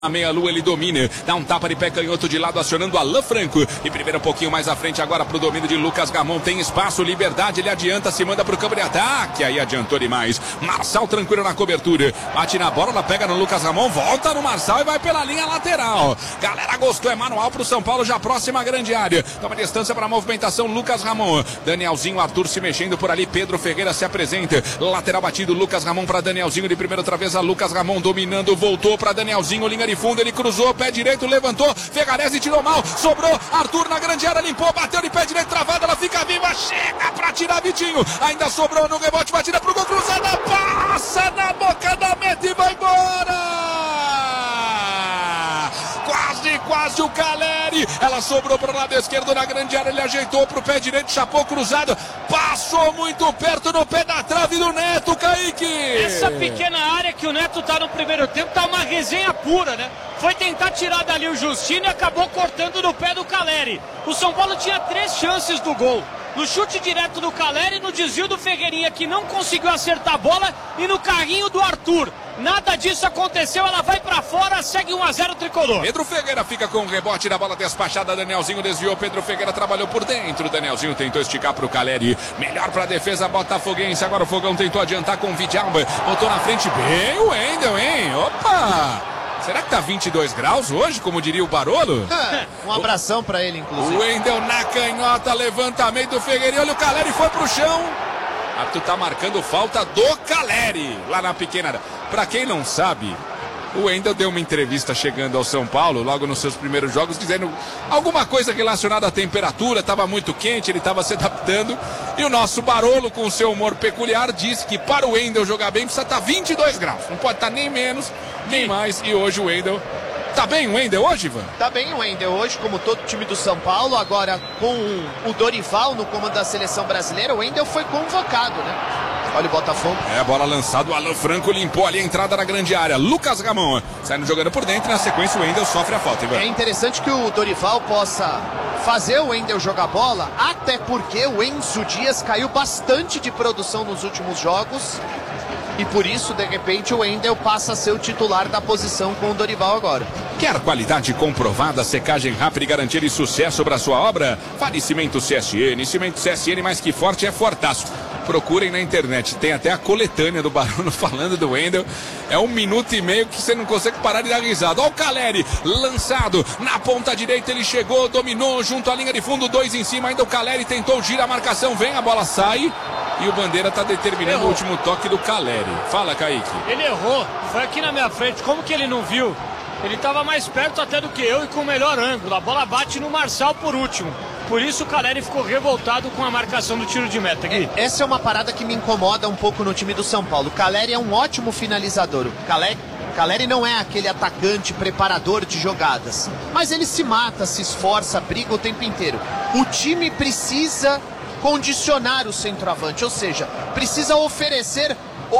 A meia-lua ele domina, dá um tapa de pé canhoto de lado, acionando Alan Franco. E primeiro um pouquinho mais à frente agora pro domínio de Lucas Gamon. Tem espaço, liberdade, ele adianta, se manda pro campo de ataque. Aí adiantou demais. Marçal tranquilo na cobertura. Bate na bola, ela pega no Lucas Gamon, volta no Marçal e vai pela linha lateral. Galera gostou, é manual pro São Paulo, já próxima à grande área. Toma distância para a movimentação, Lucas Gamon. Danielzinho, Arthur se mexendo por ali, Pedro Ferreira se apresenta. Lateral batido, Lucas Gamon para Danielzinho. De primeira outra vez a Lucas Gamon dominando, voltou para Danielzinho, linha de fundo, ele cruzou, pé direito, levantou, Fegarese tirou mal, sobrou, Arthur na grande área, limpou, bateu de pé direito, travada, ela fica viva, chega pra tirar Vitinho, ainda sobrou no rebote, batida pro gol, cruzada, passa na boca da meta e vai embora! Quase o Caleri, ela sobrou pro lado esquerdo na grande área, ele ajeitou pro pé direito, chapou cruzado, passou muito perto no pé da trave do Neto, Kaique! Essa pequena área que o Neto tá no primeiro tempo tá uma resenha pura, né? Foi tentar tirar dali o Justino e acabou cortando no pé do Caleri. O São Paulo tinha 3 chances do gol. No chute direto do Caleri, no desvio do Ferreirinha, que não conseguiu acertar a bola, e no carrinho do Arthur. Nada disso aconteceu, ela vai pra fora, segue 1-0 tricolor. Pedro Ferreira fica com o rebote da bola despachada, Danielzinho desviou, Pedro Ferreira trabalhou por dentro, Danielzinho tentou esticar pro Caleri, melhor pra defesa botafoguense, agora o Fogão tentou adiantar com o Vidalba, botou na frente bem o Wendel, hein? Opa! Será que tá 22 graus hoje, como diria o Barolo? Um abração pra ele, inclusive. O Wendel na canhota, levantamento do Ferreirinha, olha o Caleri, foi pro chão. Arthur tá marcando falta do Caleri, lá na pequena área. Pra quem não sabe, o Wendel deu uma entrevista chegando ao São Paulo, logo nos seus primeiros jogos, dizendo alguma coisa relacionada à temperatura, estava muito quente, ele estava se adaptando. E o nosso Barolo, com o seu humor peculiar, disse que para o Wendel jogar bem precisa estar 22 graus. Não pode estar nem menos, nem mais. E hoje o Wendel... Tá bem o Wendel hoje, Ivan? Tá bem o Wendel hoje, como todo time do São Paulo. Agora, com o Dorival no comando da seleção brasileira, o Wendel foi convocado, né? Olha o Botafogo. É, bola lançada, o Alan Franco limpou ali a entrada na grande área. Lucas Gamon saindo jogando por dentro e na sequência o Wendel sofre a falta, Ivan. É interessante que o Dorival possa fazer o Wendel jogar bola, até porque o Enzo Dias caiu bastante de produção nos últimos jogos. E por isso, de repente, o Wendel passa a ser o titular da posição com o Dorival agora. Quer qualidade comprovada, secagem rápida e garantia de sucesso para sua obra? Fale Cimento CSN. Cimento CSN mais que forte é fortaço. Procurem na internet, tem até a coletânea do Barolo falando do Wendel. É 1 minuto e meio que você não consegue parar de dar risada. Olha o Caleri, lançado na ponta direita, ele chegou, dominou junto à linha de fundo, 2 em cima, ainda o Caleri tentou girar a marcação, vem, a bola sai e o Bandeira está determinando o último toque do Caleri. Fala, Kaique. Ele errou, foi aqui na minha frente, como que ele não viu? Ele estava mais perto até do que eu e com o melhor ângulo, a bola bate no Marçal por último. Por isso o Caleri ficou revoltado com a marcação do tiro de meta, Gui. Essa é uma parada que me incomoda um pouco no time do São Paulo. O Caleri é um ótimo finalizador. O Caleri não é aquele atacante preparador de jogadas, mas ele se mata, se esforça, briga o tempo inteiro. O time precisa condicionar o centroavante, ou seja, precisa oferecer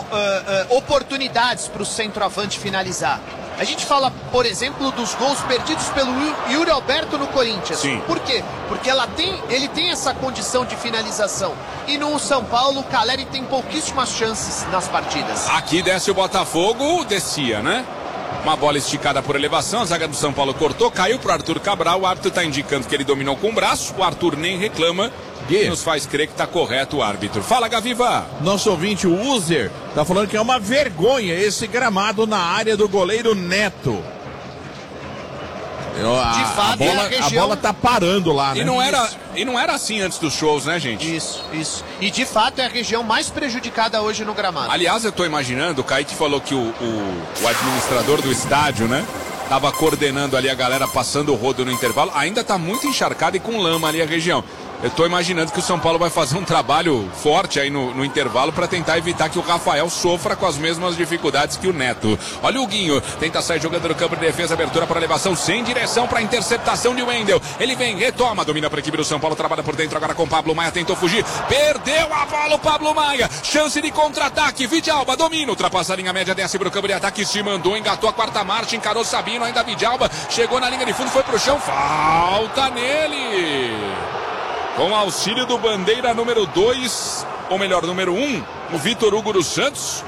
oportunidades para o centroavante finalizar. A gente fala, por exemplo, dos gols perdidos pelo Yuri Alberto no Corinthians. Sim. Por quê? Porque ele tem essa condição de finalização. E no São Paulo, o Caleri tem pouquíssimas chances nas partidas. Aqui desce o Botafogo, descia, né? Uma bola esticada por elevação, a zaga do São Paulo cortou, caiu pro Arthur Cabral, o árbitro tá indicando que ele dominou com o braço, o Arthur nem reclama. E nos faz crer que tá correto o árbitro. Fala, Gaviva. Nosso ouvinte, o Uzer, tá falando que é uma vergonha esse gramado na área do goleiro Neto. De fato, a bola tá parando lá, né? E não era assim antes dos shows, né, gente? Isso. E de fato é a região mais prejudicada hoje no gramado. Aliás, eu tô imaginando, o Kaique falou que o administrador do estádio, né? Tava coordenando ali a galera passando o rodo no intervalo. Ainda tá muito encharcada e com lama ali a região. Eu tô imaginando que o São Paulo vai fazer um trabalho forte aí no intervalo para tentar evitar que o Rafael sofra com as mesmas dificuldades que o Neto. Olha o Guinho, tenta sair jogando no campo de defesa, abertura para elevação, sem direção para interceptação de Wendel. Ele vem, retoma, domina para a equipe do São Paulo, trabalha por dentro agora com o Pablo Maia, tentou fugir, perdeu a bola o Pablo Maia, chance de contra-ataque, Vidalba domina, ultrapassa a linha média, desce para o campo de ataque, se mandou, engatou a quarta marcha, encarou Sabino, ainda Vidalba, chegou na linha de fundo, foi pro chão, falta nele. Com auxílio do bandeira número 2, ou melhor, número 1, o Vitor Hugo dos Santos.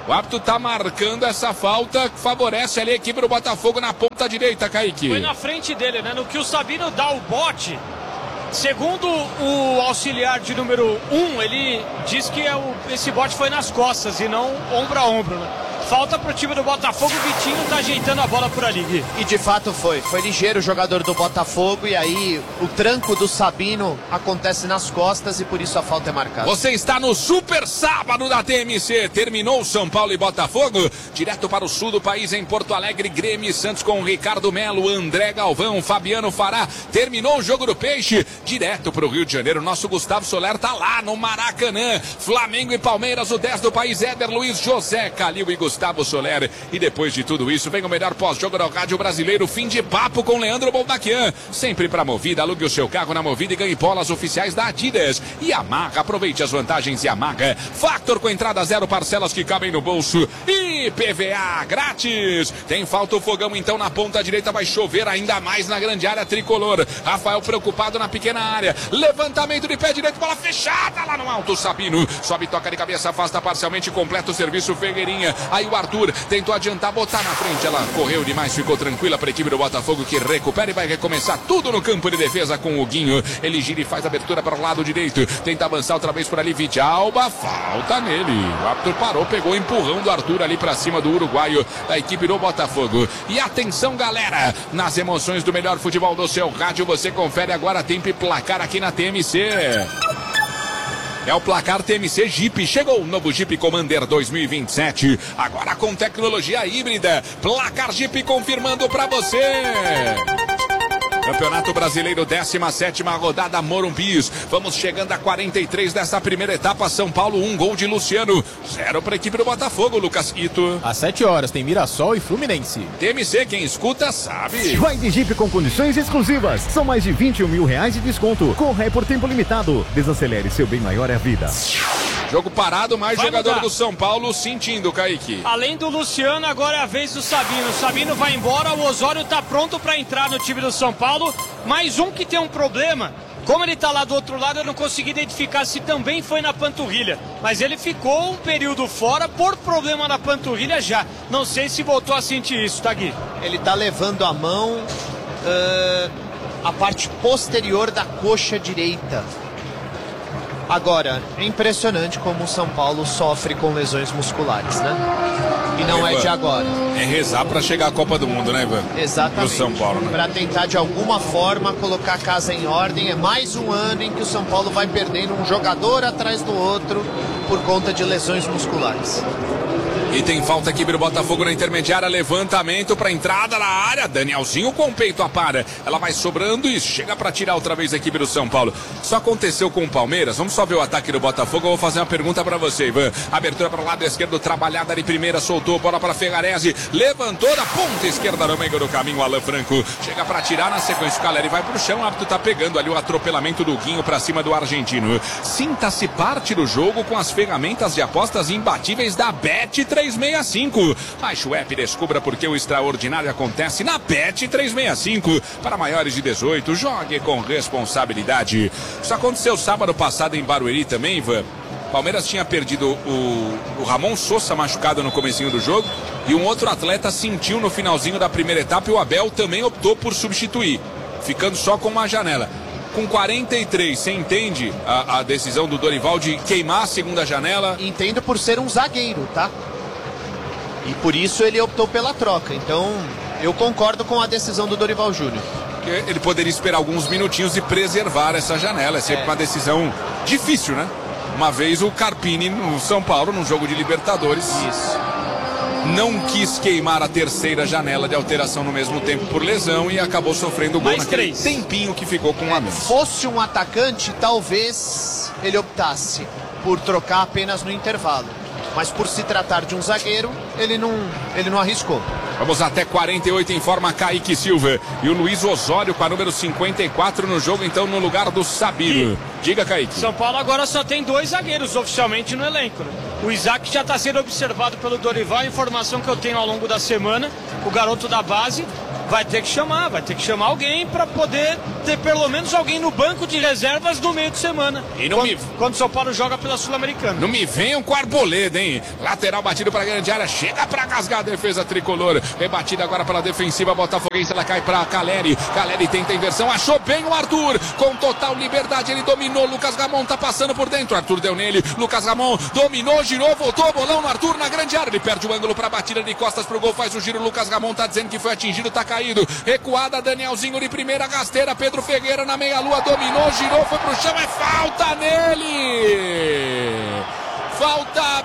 O árbitro tá marcando essa falta, que favorece ali a equipe do Botafogo na ponta direita, Kaique. Foi na frente dele, né? No que o Sabino dá o bote, segundo o auxiliar de número 1, ele diz que esse bote foi nas costas e não ombro a ombro, né? Falta pro time do Botafogo, o Vitinho tá ajeitando a bola por ali, Gui. E de fato foi ligeiro o jogador do Botafogo e aí o tranco do Sabino acontece nas costas e por isso a falta é marcada. Você está no Super Sábado da TMC, terminou São Paulo e Botafogo, direto para o sul do país em Porto Alegre, Grêmio e Santos com Ricardo Melo, André Galvão, Fabiano Fará, terminou o jogo do Peixe, direto para o Rio de Janeiro, nosso Gustavo Soler tá lá no Maracanã, Flamengo e Palmeiras, o 10 do país, Éder Luiz, José Calil e Gustavo Soler. E depois de tudo isso, vem o melhor pós-jogo do rádio brasileiro, fim de papo com Leandro Boldaquian. Sempre pra Movida, alugue o seu carro na Movida e ganhe bolas oficiais da Adidas. E Yamaha, aproveite as vantagens Yamaha. Factor com entrada zero, parcelas que cabem no bolso. E PVA grátis. Tem falta o fogão, então na ponta direita vai chover ainda mais na grande área tricolor. Rafael preocupado na pequena área. Levantamento de pé direito, bola fechada lá no alto. Sabino sobe, toca de cabeça, afasta parcialmente, completa o serviço Ferreirinha. Aí o Arthur tentou adiantar, botar na frente, ela correu demais, ficou tranquila para a equipe do Botafogo que recupera e vai recomeçar tudo no campo de defesa com o Guinho. Ele gira e faz a abertura para o lado direito, tenta avançar outra vez por ali, Vidalba, falta nele. O Arthur parou, pegou o empurrão do Arthur ali para cima do uruguaio da equipe do Botafogo. E atenção, galera, nas emoções do melhor futebol do seu rádio, você confere agora tempo e placar aqui na TMC. É o placar TMC Jeep. Chegou o novo Jeep Commander 2027. Agora com tecnologia híbrida. Placar Jeep confirmando pra você. Campeonato Brasileiro, 17ª rodada, Morumbis. Vamos chegando a 43 dessa primeira etapa. São Paulo, 1 gol de Luciano. 0 para a equipe do Botafogo, Lucas Ito. Às 7 horas tem Mirassol e Fluminense. TMC, quem escuta sabe. Vai de Jeep com condições exclusivas. São mais de 21 mil reais de desconto. Corra é por tempo limitado. Desacelere, seu bem maior é a vida. Jogo parado, mais vai jogador mudar. Do São Paulo sentindo, Kaique. Além do Luciano, agora é a vez do Sabino. O Sabino vai embora, o Osório tá pronto para entrar no time do São Paulo. Mais um que tem um problema. Como ele tá lá do outro lado, eu não consegui identificar se também foi na panturrilha. Mas ele ficou um período fora por problema na panturrilha já. Não sei se voltou a sentir isso, tá, Gui? Ele tá levando a mão a parte posterior da coxa direita. Agora, é impressionante como o São Paulo sofre com lesões musculares, né? E não é de agora. É rezar para chegar à Copa do Mundo, né, Ivan? Exatamente. Do São Paulo, né? Para tentar de alguma forma colocar a casa em ordem. É mais um ano em que o São Paulo vai perdendo um jogador atrás do outro por conta de lesões musculares. E tem falta aqui pro Botafogo na intermediária, levantamento para entrada na área, Danielzinho com o peito a para, ela vai sobrando e chega para tirar outra vez a equipe do São Paulo. Isso aconteceu com o Palmeiras, vamos só ver o ataque do Botafogo, eu vou fazer uma pergunta para você, Ivan. Abertura para o lado esquerdo, trabalhada de primeira, soltou, bola para Ferrarese, levantou da ponta esquerda no meio do caminho, Alan Franco, chega para tirar na sequência, o Caleri vai pro chão, o árbitro tá pegando ali o atropelamento do Guinho para cima do argentino. Sinta-se parte do jogo com as ferramentas de apostas imbatíveis da Bet365. Baixe o app e descubra porque o extraordinário acontece na Bet365. Para maiores de 18, jogue com responsabilidade. Isso aconteceu sábado passado em Barueri também, Ivan. Palmeiras tinha perdido o Ramon Sosa machucado no comecinho do jogo e um outro atleta sentiu no finalzinho da primeira etapa e o Abel também optou por substituir, ficando só com uma janela. Com 43, você entende a decisão do Dorival de queimar a segunda janela? Entendo por ser um zagueiro, tá? E por isso ele optou pela troca. Então, eu concordo com a decisão do Dorival Júnior. Ele poderia esperar alguns minutinhos e preservar essa janela. É sempre uma decisão difícil, né? Uma vez o Carpini no São Paulo, num jogo de Libertadores, não quis queimar a terceira janela de alteração no mesmo tempo por lesão e acabou sofrendo gol naquele tempinho que ficou com um a menos. Fosse um atacante, talvez ele optasse por trocar apenas no intervalo. Mas por se tratar de um zagueiro, ele não arriscou. Vamos até 48, informa Kaique Silva. E o Luiz Osório com a número 54 no jogo, então no lugar do Sabino. Diga, Kaique. São Paulo agora só tem 2 zagueiros oficialmente no elenco, né? O Isaac já está sendo observado pelo Dorival, a informação que eu tenho ao longo da semana, o garoto da base. Vai ter que chamar alguém para poder ter pelo menos alguém no banco de reservas no meio de semana. E quando o São Paulo joga pela Sul-Americana. Não me venham com Arboleda, hein? Lateral batido para a grande área, chega para rasgar a defesa tricolor. Rebatida agora pela defensiva botafoguense, ela cai para Caleri. Caleri tenta a inversão, achou bem o Arthur. Com total liberdade, ele dominou. Lucas Gamon tá passando por dentro. Arthur deu nele. Lucas Gamon dominou, girou, voltou, bolão no Arthur na grande área. Ele perde o ângulo para a batida de costas pro gol, faz o giro. Lucas Gamon tá dizendo que foi atingido, tá caído. Recuada, Danielzinho de primeira, rasteira, Pedro Ferreira na meia-lua, dominou, girou, foi pro chão, é falta nele! Falta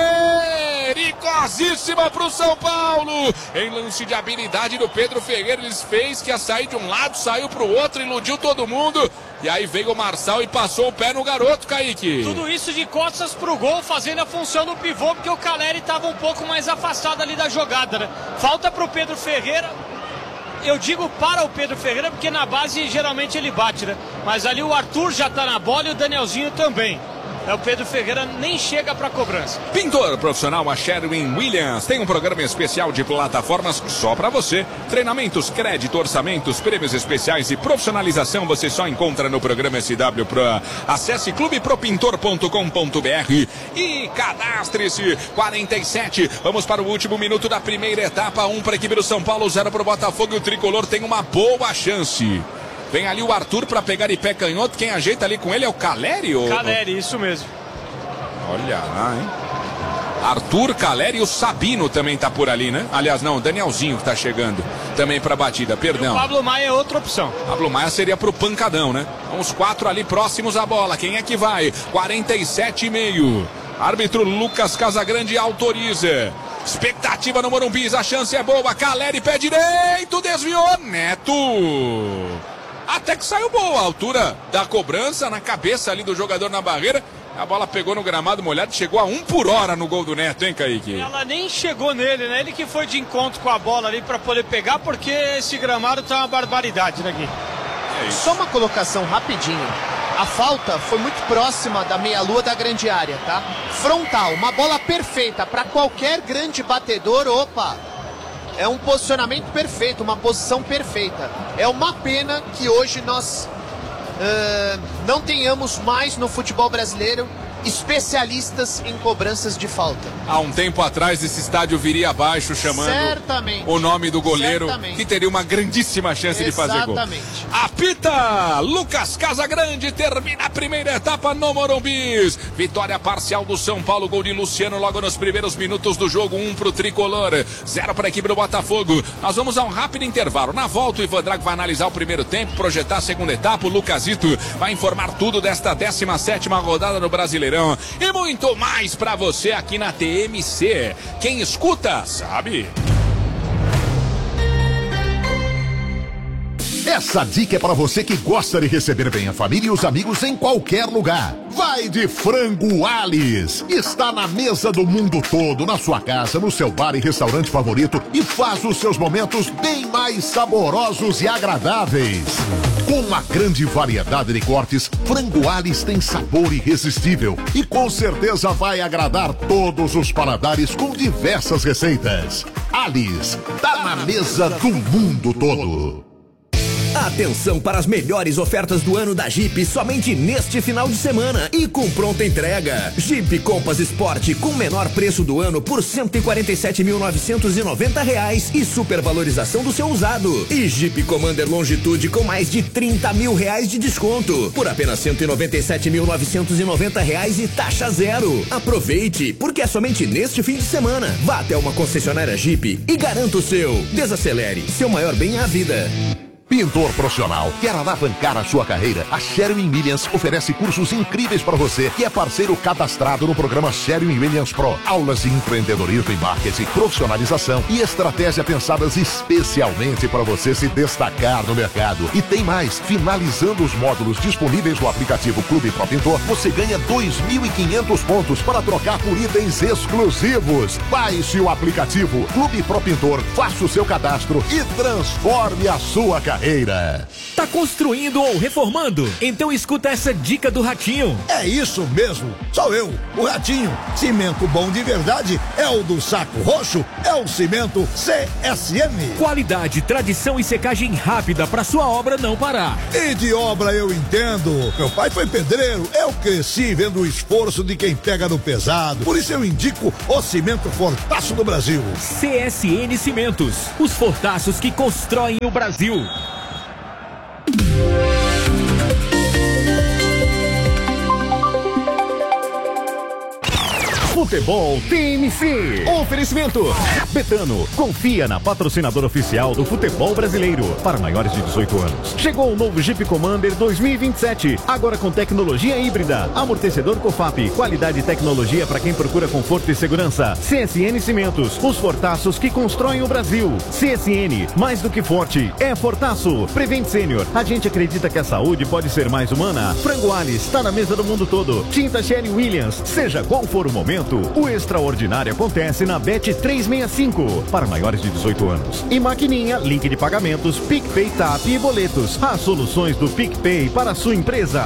perigosíssima pro São Paulo! Em lance de habilidade do Pedro Ferreira, eles fez que ia sair de um lado, saiu pro outro, iludiu todo mundo. E aí veio o Marçal e passou o pé no garoto, Kaique. Tudo isso de costas pro gol, fazendo a função do pivô, porque o Caleri estava um pouco mais afastado ali da jogada, né? Falta pro Pedro Ferreira. Eu digo para o Pedro Ferreira, porque na base geralmente ele bate, né? Mas ali o Arthur já tá na bola e o Danielzinho também. O Pedro Ferreira nem chega para cobrança. Pintor profissional a Sherwin-Williams tem um programa especial de plataformas só para você. Treinamentos, crédito, orçamentos, prêmios especiais e profissionalização você só encontra no programa SW Pro. Acesse clubepropintor.com.br e cadastre-se. 47. Vamos para o último minuto da primeira etapa. 1 para a equipe do São Paulo, 0 para o Botafogo. E o tricolor tem uma boa chance. Vem ali o Arthur para pegar de pé canhoto. Quem ajeita ali com ele é o Caleri? Caleri, isso mesmo. Olha lá, hein? Arthur, Caleri e o Sabino também tá por ali, né? Aliás, não, o Danielzinho que tá chegando também pra batida, perdão. E o Pablo Maia é outra opção. Pablo Maia seria pro pancadão, né? Os 4 ali próximos à bola. Quem é que vai? 47,5. Árbitro Lucas Casagrande autoriza. Expectativa no Morumbi, a chance é boa. Caleri, pé direito, desviou. Neto. Até que saiu boa a altura da cobrança na cabeça ali do jogador na barreira. A bola pegou no gramado molhado, chegou a 1 por hora no gol do Neto, hein, Kaique? Ela nem chegou nele, né? Ele que foi de encontro com a bola ali para poder pegar, porque esse gramado tá uma barbaridade, né, Gui? Só uma colocação rapidinho. A falta foi muito próxima da meia-lua da grande área, tá? Frontal, uma bola perfeita para qualquer grande batedor, opa! É um posicionamento perfeito, uma posição perfeita. É uma pena que hoje nós não tenhamos mais no futebol brasileiro especialistas em cobranças de falta. Há um tempo atrás esse estádio viria abaixo chamando o nome do goleiro, que teria uma grandíssima chance de fazer gol. Apita Lucas Casagrande, termina a primeira etapa no Morumbi. Vitória parcial do São Paulo, gol de Luciano logo nos primeiros minutos do jogo, 1 pro tricolor, 0 para a equipe do Botafogo. Nós vamos a um rápido intervalo. Na volta o Ivan Drago vai analisar o primeiro tempo, projetar a segunda etapa. O Lucasito vai informar tudo desta 17ª rodada no Brasileirão. E muito mais pra você aqui na TMC. Quem escuta, sabe. Essa dica é para você que gosta de receber bem a família e os amigos em qualquer lugar. Vai de Frango Alice. Está na mesa do mundo todo, na sua casa, no seu bar e restaurante favorito e faz os seus momentos bem mais saborosos e agradáveis. Com uma grande variedade de cortes, Frango Alice tem sabor irresistível e com certeza vai agradar todos os paladares com diversas receitas. Alice, tá na mesa do mundo todo. Atenção para as melhores ofertas do ano da Jeep somente neste final de semana e com pronta entrega. Jeep Compass Sport com menor preço do ano por R$ 147.990 e supervalorização do seu usado. E Jeep Commander Longitude com mais de R$ 30 mil de desconto por apenas R$ 197.990 e taxa zero. Aproveite, porque é somente neste fim de semana. Vá até uma concessionária Jeep e garanta o seu. Desacelere, seu maior bem é a vida. Pintor profissional, quer alavancar a sua carreira? A Sherwin-Williams oferece cursos incríveis para você que é parceiro cadastrado no programa Sherwin-Williams Pro. Aulas de empreendedorismo e marketing, profissionalização e estratégia pensadas especialmente para você se destacar no mercado. E tem mais, finalizando os módulos disponíveis no aplicativo Clube Pro Pintor, você ganha 2.500 pontos para trocar por itens exclusivos. Baixe o aplicativo Clube Pro Pintor, faça o seu cadastro e transforme a sua carreira. carreira. Tá construindo ou reformando? Então escuta essa dica do Ratinho. É isso mesmo, sou eu, o Ratinho. Cimento bom de verdade é o do Saco Roxo, é o cimento CSN. Qualidade, tradição e secagem rápida para sua obra não parar. E de obra eu entendo. Meu pai foi pedreiro, eu cresci vendo o esforço de quem pega no pesado. Por isso eu indico o cimento Fortaço do Brasil. CSN Cimentos, os fortaços que constroem o Brasil. Futebol TMC. Oferecimento Betano. Confia na patrocinadora oficial do futebol brasileiro. Para maiores de 18 anos. Chegou o novo Jeep Commander 2027. Agora com tecnologia híbrida. Amortecedor COFAP. Qualidade e tecnologia para quem procura conforto e segurança. CSN Cimentos. Os fortaços que constroem o Brasil. CSN. Mais do que forte. É fortaço. Prevent Senior. A gente acredita que a saúde pode ser mais humana. Frango Alice. Está na mesa do mundo todo. Tinta Sherry Williams. Seja qual for o momento, o extraordinário acontece na Bet 365 para maiores de 18 anos. E maquininha, link de pagamentos, PicPay, TAP e boletos. As soluções do PicPay para a sua empresa.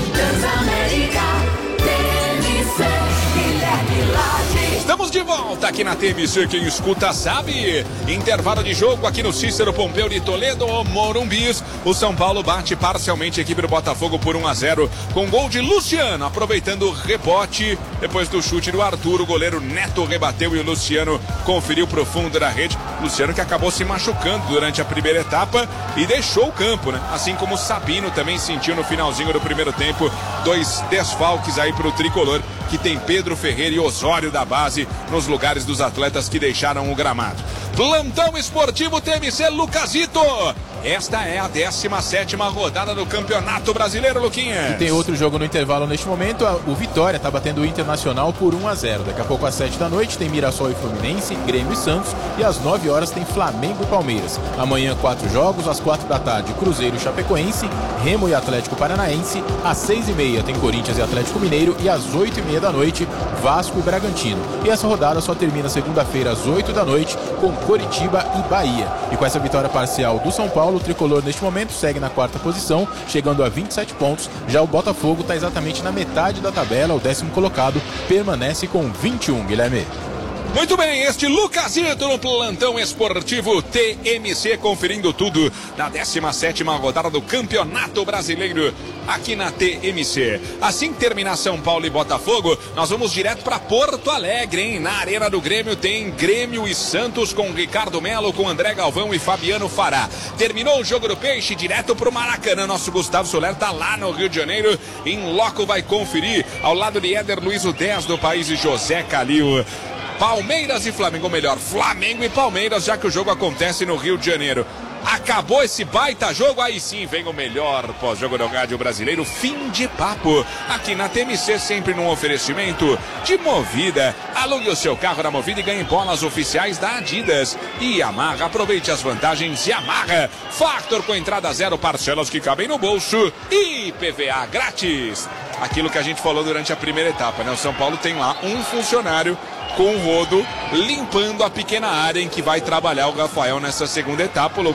Estamos de volta aqui na TMC, quem escuta sabe. Intervalo de jogo aqui no Cícero Pompeu de Toledo, Morumbis. O São Paulo bate parcialmente a equipe do Botafogo por 1-0 com gol de Luciano, aproveitando o rebote depois do chute do Arthur. O goleiro Neto rebateu e o Luciano conferiu pro fundo da rede. Luciano que acabou se machucando durante a primeira etapa e deixou o campo, né? Assim como o Sabino também sentiu no finalzinho do primeiro tempo. 2 desfalques aí pro tricolor, que tem Pedro Ferreira e Osório da base nos lugares dos atletas que deixaram o gramado. Plantão esportivo TMC, Lucasito. Esta é a 17ª rodada do Campeonato Brasileiro, Luquinha. E tem outro jogo no intervalo neste momento. O Vitória está batendo o Internacional por 1-0. Daqui a pouco às 7 da noite tem Mirassol e Fluminense, Grêmio e Santos. E às 9 horas tem Flamengo e Palmeiras. Amanhã 4 jogos, às 4 da tarde Cruzeiro e Chapecoense, Remo e Atlético Paranaense. Às 6h30 tem Corinthians e Atlético Mineiro. E às 8h30 da noite Vasco e Bragantino. E essa rodada só termina segunda-feira às 8 da noite com Coritiba e Bahia. E com essa vitória parcial do São Paulo, o tricolor neste momento segue na 4ª posição, chegando a 27 pontos. Já o Botafogo está exatamente na metade da tabela, o 10º colocado permanece com 21, Guilherme. Muito bem, este Lucasito no plantão esportivo TMC, conferindo tudo na 17ª rodada do Campeonato Brasileiro aqui na TMC. Assim que terminar São Paulo e Botafogo, nós vamos direto para Porto Alegre, hein? Na Arena do Grêmio tem Grêmio e Santos com Ricardo Melo, com André Galvão e Fabiano Fará. Terminou o jogo do Peixe, direto pro Maracanã. Nosso Gustavo Soler tá lá no Rio de Janeiro, em loco vai conferir, ao lado de Éder Luiz, o 10 do país, e José Calil. Palmeiras e Flamengo, ou melhor, Flamengo e Palmeiras, já que o jogo acontece no Rio de Janeiro. Acabou esse baita jogo, aí sim vem o melhor pós-jogo do rádio brasileiro, fim de papo, aqui na TMC, sempre num oferecimento de Movida. Alugue o seu carro na Movida e ganhe bolas oficiais da Adidas. E Yamaha, aproveite as vantagens Yamaha. Factor com entrada 0, parcelas que cabem no bolso e PVA grátis. Aquilo que a gente falou durante a primeira etapa, né? O São Paulo tem lá um funcionário com o rodo limpando a pequena área em que vai trabalhar o Rafael nessa segunda etapa. O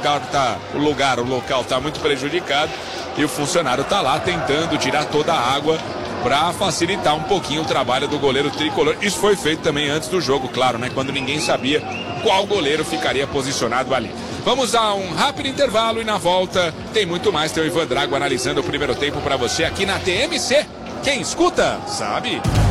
local tá muito prejudicado e o funcionário tá lá tentando tirar toda a água para facilitar um pouquinho o trabalho do goleiro tricolor. Isso foi feito também antes do jogo, claro, né? Quando ninguém sabia qual goleiro ficaria posicionado ali. Vamos a um rápido intervalo e na volta tem muito mais. Tem o Ivan Drago analisando o primeiro tempo para você aqui na TMC. Quem escuta, sabe.